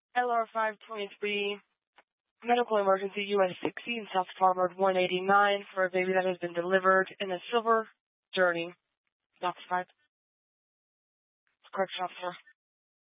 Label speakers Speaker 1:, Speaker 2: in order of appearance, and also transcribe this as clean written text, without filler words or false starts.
Speaker 1: LR523, medical emergency US 60 in South Farmers 189 for a baby that has been delivered in a silver journey. Box 5. Correction officer.